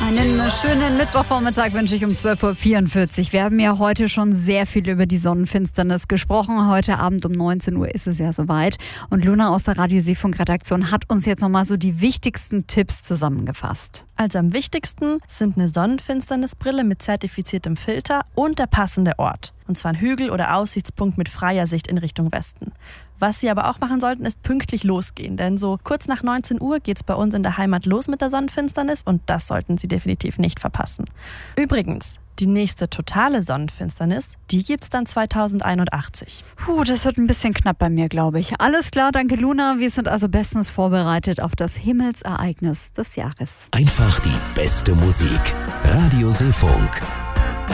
Einen schönen Mittwochvormittag wünsche ich um 12.44 Uhr. Wir haben ja heute schon sehr viel über die Sonnenfinsternis gesprochen. Heute Abend um 19 Uhr ist es ja soweit. Und Luna aus der Radio Seefunk-Redaktion hat uns jetzt nochmal so die wichtigsten Tipps zusammengefasst. Also am wichtigsten sind eine Sonnenfinsternisbrille mit zertifiziertem Filter und der passende Ort. Und zwar ein Hügel oder Aussichtspunkt mit freier Sicht in Richtung Westen. Was Sie aber auch machen sollten, ist pünktlich losgehen. Denn so kurz nach 19 Uhr geht es bei uns in der Heimat los mit der Sonnenfinsternis und das sollten Sie definitiv nicht verpassen. Übrigens, die nächste totale Sonnenfinsternis, die gibt's dann 2081. Das wird ein bisschen knapp bei mir, glaube ich. Alles klar, danke Luna. Wir sind also bestens vorbereitet auf das Himmelsereignis des Jahres. Einfach die beste Musik. Radio Seefunk.